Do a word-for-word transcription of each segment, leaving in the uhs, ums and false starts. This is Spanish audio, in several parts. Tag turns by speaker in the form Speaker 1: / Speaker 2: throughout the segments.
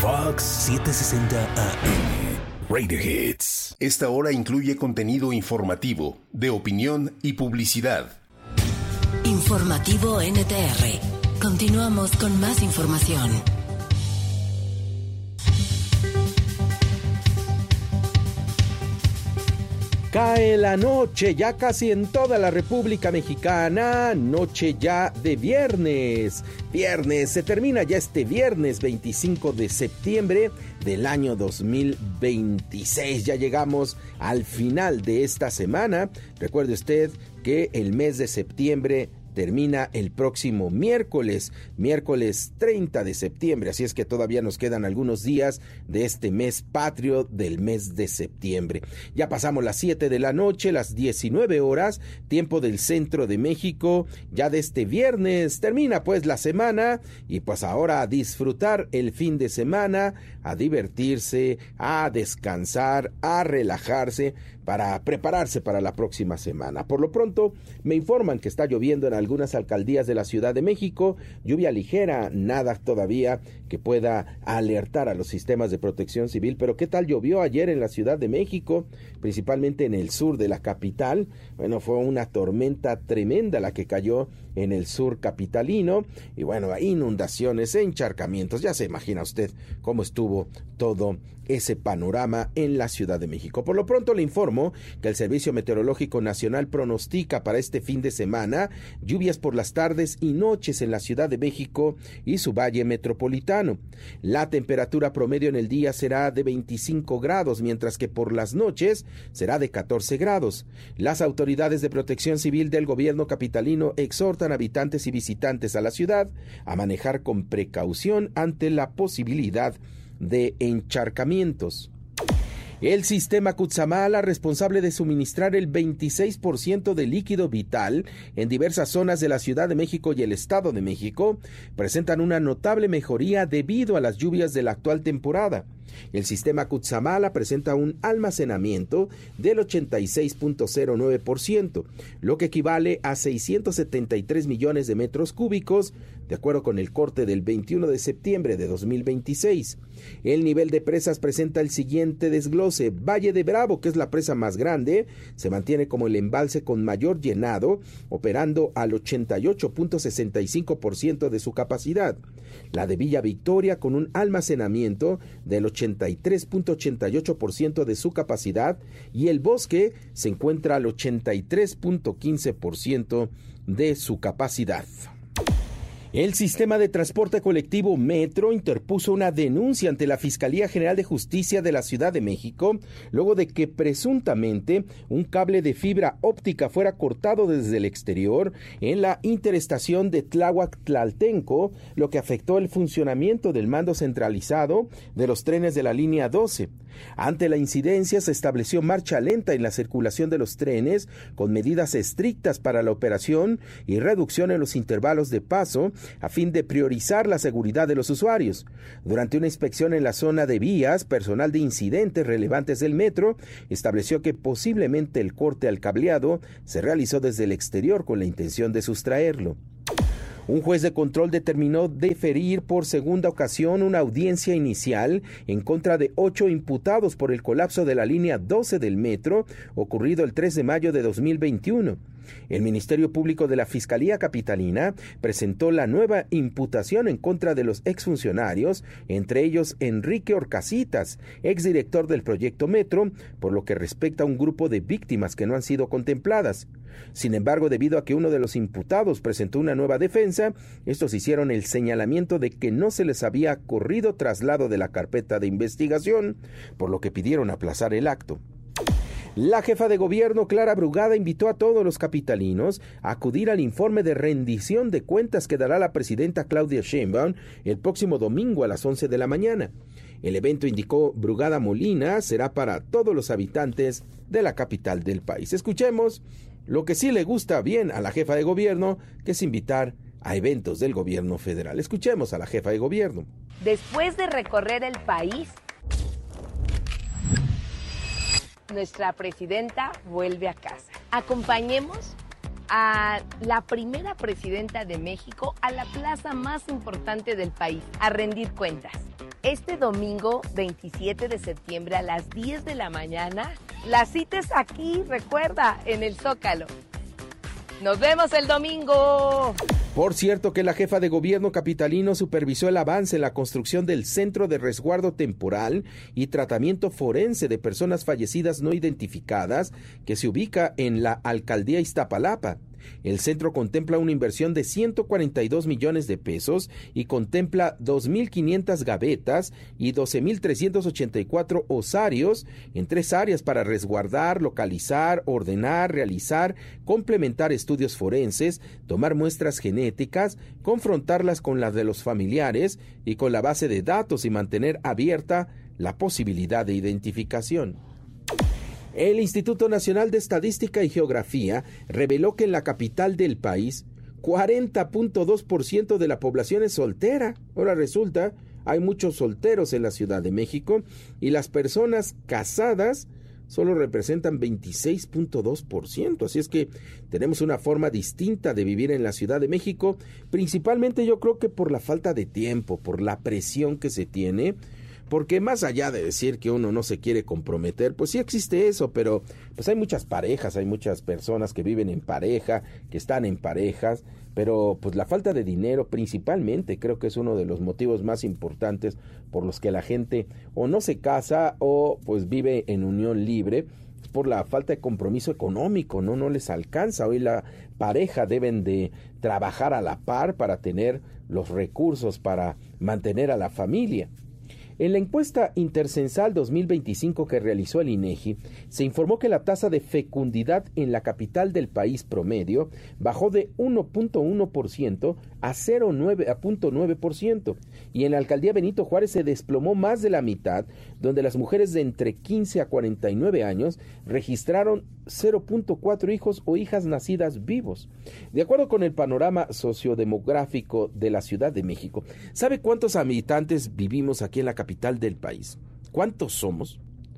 Speaker 1: Fox setecientos sesenta A M. Radio Hits.
Speaker 2: Esta hora incluye contenido informativo, de opinión y publicidad.
Speaker 3: Informativo N T R. Continuamos con más información.
Speaker 4: Cae la noche ya casi en toda la República Mexicana, noche ya de viernes. Viernes, se termina ya este viernes veinticinco de septiembre del año dos mil veintiséis. Ya llegamos al final de esta semana. Recuerde usted que el mes de septiembre termina el próximo miércoles, miércoles treinta de septiembre, así es que todavía nos quedan algunos días de este mes patrio del mes de septiembre. Ya pasamos las siete de la noche, las diecinueve horas, tiempo del centro de México. Ya de este viernes termina pues la semana y pues ahora a disfrutar el fin de semana, a divertirse, a descansar, a relajarse para prepararse para la próxima semana. Por lo pronto, me informan que está lloviendo en algunas alcaldías de la Ciudad de México, lluvia ligera, nada todavía que pueda alertar a los sistemas de protección civil, pero ¿qué tal llovió ayer en la Ciudad de México? Principalmente en el sur de la capital. Bueno, fue una tormenta tremenda la que cayó en el sur capitalino, y bueno, inundaciones, encharcamientos, ya se imagina usted cómo estuvo todo ese panorama en la Ciudad de México. Por lo pronto le informo que el Servicio Meteorológico Nacional pronostica para este fin de semana lluvias por las tardes y noches en la Ciudad de México y su valle metropolitano. La temperatura promedio en el día será de veinticinco grados, mientras que por las noches será de catorce grados. Las autoridades de protección civil del gobierno capitalino exhortan a habitantes y visitantes a la ciudad a manejar con precaución ante la posibilidad de encharcamientos. El sistema Cutzamala, responsable de suministrar el veintiséis por ciento de líquido vital en diversas zonas de la Ciudad de México y el Estado de México, presentan una notable mejoría debido a las lluvias de la actual temporada. El sistema Cutzamala presenta un almacenamiento del ochenta y seis punto cero nueve por ciento, lo que equivale a seiscientos setenta y tres millones de metros cúbicos, de acuerdo con el corte del veintiuno de septiembre de dos mil veintiséis. El nivel de presas presenta el siguiente desglose. Valle de Bravo, que es la presa más grande, se mantiene como el embalse con mayor llenado, operando al ochenta y ocho punto sesenta y cinco por ciento de su capacidad. La de Villa Victoria, con un almacenamiento del ochenta y tres punto ochenta y ocho por ciento de su capacidad, y el Bosque se encuentra al ochenta y tres punto quince por ciento de su capacidad. El sistema de transporte colectivo Metro interpuso una denuncia ante la Fiscalía General de Justicia de la Ciudad de México luego de que presuntamente un cable de fibra óptica fuera cortado desde el exterior en la interestación de Tláhuac-Tlaltenco, lo que afectó el funcionamiento del mando centralizado de los trenes de la línea doce. Ante la incidencia se estableció marcha lenta en la circulación de los trenes con medidas estrictas para la operación y reducción en los intervalos de paso a fin de priorizar la seguridad de los usuarios. Durante una inspección en la zona de vías, personal de incidentes relevantes del metro estableció que posiblemente el corte al cableado se realizó desde el exterior con la intención de sustraerlo. Un juez de control determinó deferir por segunda ocasión una audiencia inicial en contra de ocho imputados por el colapso de la línea doce del metro ocurrido el tres de mayo de dos mil veintiuno. El Ministerio Público de la Fiscalía Capitalina presentó la nueva imputación en contra de los exfuncionarios, entre ellos Enrique Orcasitas, exdirector del proyecto Metro, por lo que respecta a un grupo de víctimas que no han sido contempladas. Sin embargo, debido a que uno de los imputados presentó una nueva defensa, estos hicieron el señalamiento de que no se les había corrido traslado de la carpeta de investigación, por lo que pidieron aplazar el acto. La jefa de gobierno, Clara Brugada, invitó a todos los capitalinos a acudir al informe de rendición de cuentas que dará la presidenta Claudia Sheinbaum el próximo domingo a las once de la mañana. El evento, indicó Brugada Molina, será para todos los habitantes de la capital del país. Escuchemos lo que sí le gusta bien a la jefa de gobierno, que es invitar a eventos del gobierno federal. Escuchemos a la jefa de gobierno.
Speaker 5: Después de recorrer el país, nuestra presidenta vuelve a casa. Acompañemos a la primera presidenta de México a la plaza más importante del país, a rendir cuentas. Este domingo veintisiete de septiembre a las diez de la mañana, la cita es aquí, recuerda, en el Zócalo. ¡Nos vemos el domingo!
Speaker 4: Por cierto que la jefa de gobierno capitalino supervisó el avance en la construcción del Centro de Resguardo Temporal y Tratamiento Forense de Personas Fallecidas No Identificadas, que se ubica en la Alcaldía Iztapalapa. El centro contempla una inversión de ciento cuarenta y dos millones de pesos y contempla dos mil quinientas gavetas y doce mil trescientos ochenta y cuatro osarios en tres áreas para resguardar, localizar, ordenar, realizar, complementar estudios forenses, tomar muestras genéticas, confrontarlas con las de los familiares y con la base de datos y mantener abierta la posibilidad de identificación. El Instituto Nacional de Estadística y Geografía reveló que en la capital del país, cuarenta punto dos por ciento de la población es soltera. Ahora resulta, hay muchos solteros en la Ciudad de México y las personas casadas solo representan veintiséis punto dos por ciento. Así es que tenemos una forma distinta de vivir en la Ciudad de México, principalmente yo creo que por la falta de tiempo, por la presión que se tiene. Porque más allá de decir que uno no se quiere comprometer, pues sí existe eso, pero pues hay muchas parejas, hay muchas personas que viven en pareja, que están en parejas, pero pues la falta de dinero principalmente creo que es uno de los motivos más importantes por los que la gente o no se casa o pues vive en unión libre, por la falta de compromiso económico, no no les alcanza. Hoy la pareja deben de trabajar a la par para tener los recursos para mantener a la familia. En la encuesta intercensal dos mil veinticinco que realizó el INEGI, se informó que la tasa de fecundidad en la capital del país promedio bajó de uno punto uno por ciento a cero punto nueve por ciento y en la alcaldía Benito Juárez se desplomó más de la mitad, donde las mujeres de entre quince a cuarenta y nueve años registraron cero punto cuatro hijos o hijas nacidas vivos. De acuerdo con el panorama sociodemográfico de la Ciudad de México, ¿sabe cuántos habitantes vivimos aquí en la capital del país? ¿Cuántos somos?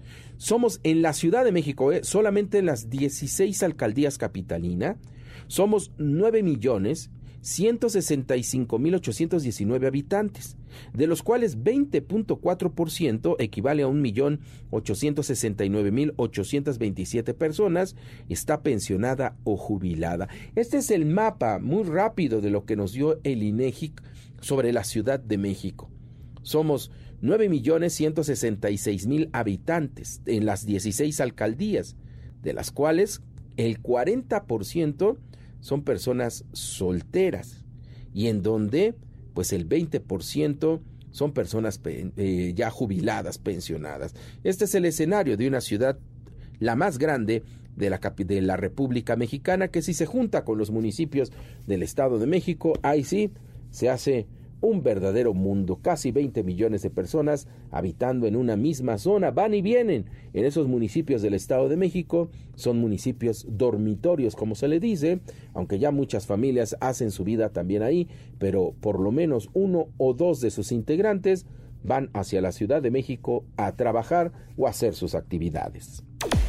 Speaker 4: Somos en la Ciudad de México, eh, solamente en las dieciséis alcaldías capitalinas, somos nueve millones ciento sesenta y cinco mil ochocientos diecinueve habitantes, de los cuales veinte punto cuatro por ciento equivale a un millón ochocientos sesenta y nueve mil ochocientos veintisiete personas está pensionada o jubilada. Este es el mapa muy rápido de lo que nos dio el INEGI sobre la Ciudad de México. Somos nueve millones ciento sesenta y seis mil habitantes en las dieciséis alcaldías, de las cuales el cuarenta por ciento son personas solteras y en donde pues el veinte por ciento son personas eh, ya jubiladas, pensionadas. Este es el escenario de una ciudad, la más grande de la, de la República Mexicana, que si se junta con los municipios del Estado de México, ahí sí se hace un verdadero mundo, casi veinte millones de personas habitando en una misma zona, van y vienen. En esos municipios del Estado de México son municipios dormitorios, como se le dice, aunque ya muchas familias hacen su vida también ahí, pero por lo menos uno o dos de sus integrantes van hacia la Ciudad de México a trabajar o a hacer sus actividades.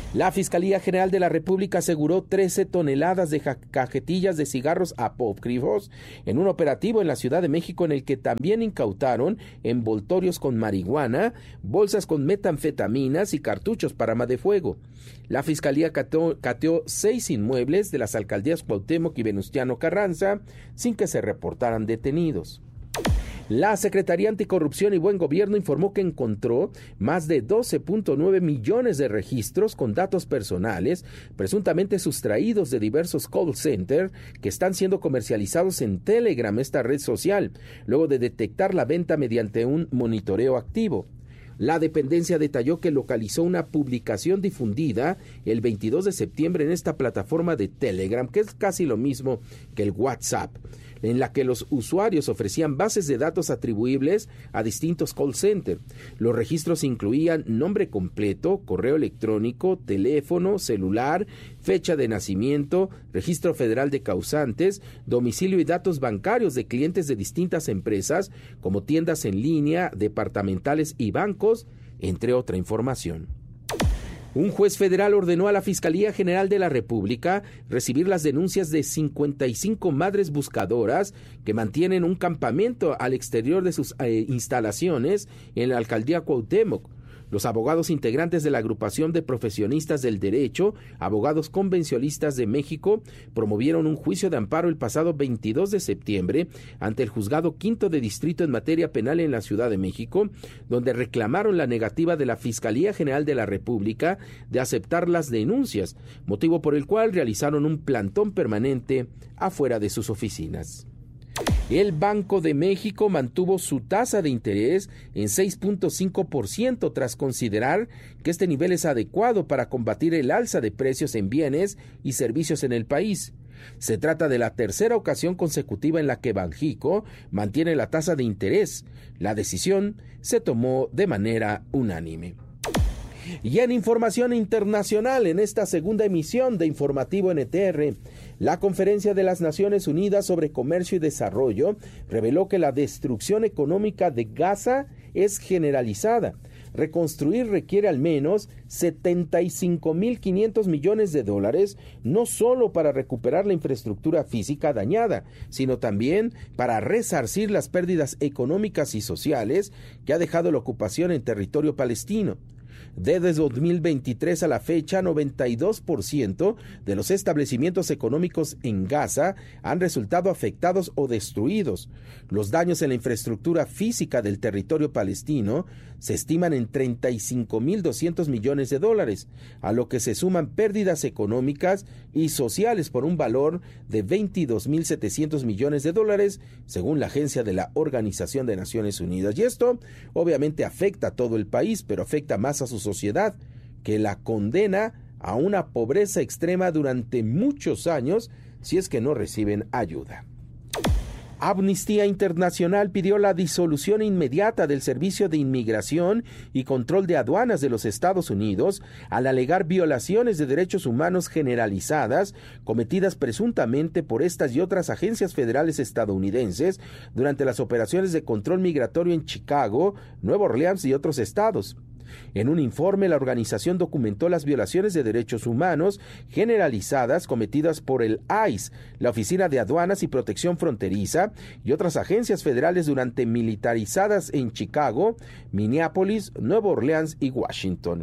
Speaker 4: La Fiscalía General de la República aseguró trece toneladas de cajetillas de cigarros apócrifos en un operativo en la Ciudad de México en el que también incautaron envoltorios con marihuana, bolsas con metanfetaminas y cartuchos para arma de fuego. La Fiscalía cateó, cateó seis inmuebles de las alcaldías Cuauhtémoc y Venustiano Carranza sin que se reportaran detenidos. La Secretaría Anticorrupción y Buen Gobierno informó que encontró más de doce punto nueve millones de registros con datos personales presuntamente sustraídos de diversos call centers que están siendo comercializados en Telegram, esta red social, luego de detectar la venta mediante un monitoreo activo. La dependencia detalló que localizó una publicación difundida el veintidós de septiembre en esta plataforma de Telegram, que es casi lo mismo que el WhatsApp, en la que los usuarios ofrecían bases de datos atribuibles a distintos call centers. Los registros incluían nombre completo, correo electrónico, teléfono, celular, fecha de nacimiento, registro federal de causantes, domicilio y datos bancarios de clientes de distintas empresas, como tiendas en línea, departamentales y bancos, entre otra información. Un juez federal ordenó a la Fiscalía General de la República recibir las denuncias de cincuenta y cinco madres buscadoras que mantienen un campamento al exterior de sus eh, instalaciones en la alcaldía Cuauhtémoc. Los abogados integrantes de la agrupación de profesionistas del derecho, Abogados Convencionalistas de México, promovieron un juicio de amparo el pasado veintidós de septiembre ante el Juzgado Quinto de Distrito en materia penal en la Ciudad de México, donde reclamaron la negativa de la Fiscalía General de la República de aceptar las denuncias, motivo por el cual realizaron un plantón permanente afuera de sus oficinas. El Banco de México mantuvo su tasa de interés en seis punto cinco por ciento tras considerar que este nivel es adecuado para combatir el alza de precios en bienes y servicios en el país. Se trata de la tercera ocasión consecutiva en la que Banxico mantiene la tasa de interés. La decisión se tomó de manera unánime. Y en información internacional, en esta segunda emisión de Informativo N T R, la Conferencia de las Naciones Unidas sobre Comercio y Desarrollo reveló que la destrucción económica de Gaza es generalizada. Reconstruir requiere al menos setenta y cinco mil quinientos millones de dólares, no solo para recuperar la infraestructura física dañada, sino también para resarcir las pérdidas económicas y sociales que ha dejado la ocupación en territorio palestino. Desde dos mil veintitrés a la fecha, noventa y dos por ciento de los establecimientos económicos en Gaza han resultado afectados o destruidos. Los daños en la infraestructura física del territorio palestino se estiman en treinta y cinco mil doscientos millones de dólares, a lo que se suman pérdidas económicas y sociales por un valor de veintidós mil setecientos millones de dólares, según la agencia de la Organización de Naciones Unidas. Y esto obviamente afecta a todo el país, pero afecta más a su sociedad, que la condena a una pobreza extrema durante muchos años si es que no reciben ayuda. Amnistía Internacional pidió la disolución inmediata del Servicio de Inmigración y Control de Aduanas de los Estados Unidos al alegar violaciones de derechos humanos generalizadas cometidas presuntamente por estas y otras agencias federales estadounidenses durante las operaciones de control migratorio en Chicago, Nueva Orleans y otros estados. En un informe, la organización documentó las violaciones de derechos humanos generalizadas cometidas por el I C E, la Oficina de Aduanas y Protección Fronteriza y otras agencias federales durante militarizadas en Chicago, Minneapolis, Nueva Orleans y Washington.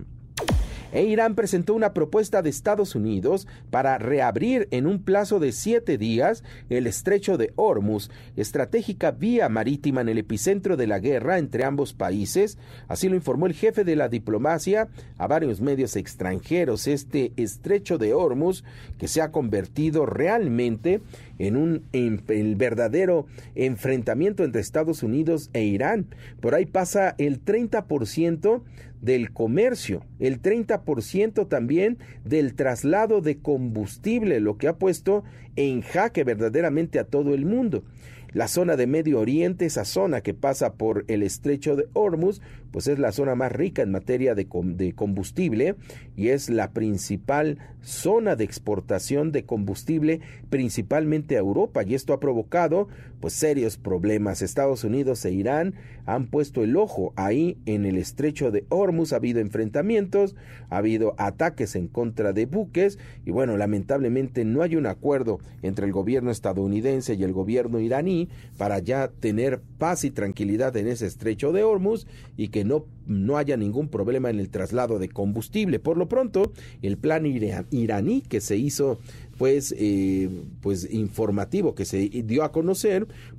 Speaker 4: E Irán presentó una propuesta de Estados Unidos para reabrir en un plazo de siete días el estrecho de Hormuz, estratégica vía marítima en el epicentro de la guerra entre ambos países. Así lo informó el jefe de la diplomacia a varios medios extranjeros. Este estrecho de Hormuz, que se ha convertido realmente en un en, el verdadero enfrentamiento entre Estados Unidos e Irán. Por ahí pasa el treinta por ciento del comercio, el treinta por ciento también del traslado de combustible, lo que ha puesto en jaque verdaderamente a todo el mundo. La zona de Medio Oriente, esa zona que pasa por el estrecho de Hormuz, pues es la zona más rica en materia de, de combustible y es la principal zona de exportación de combustible principalmente a Europa, y esto ha provocado pues serios problemas. Estados Unidos e Irán han puesto el ojo ahí en el estrecho de Hormuz. Ha habido enfrentamientos, ha habido ataques en contra de buques y bueno, lamentablemente no hay un acuerdo entre el gobierno estadounidense y el gobierno iraní para ya tener paz y tranquilidad en ese estrecho de Hormuz y que no, no haya ningún problema en el traslado de combustible. Por lo pronto, el plan iraní que se hizo pues, eh, pues informativo, que se dio a conocer,